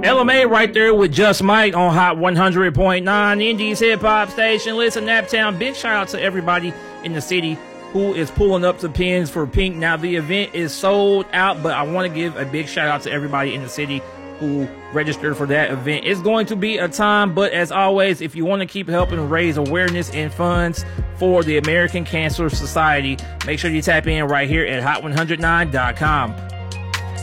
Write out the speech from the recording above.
LMA right there with Just Mike on Hot 100.9, Indies Hip Hop Station. Listen, Naptown, big shout out to everybody in the city who is pulling up the pins for Pink. Now, the event is sold out, but I want to give a big shout out to everybody in the city who registered for that event. It's going to be a time, but as always, if you want to keep helping raise awareness and funds for the American Cancer Society, make sure you tap in right here at hot109.com.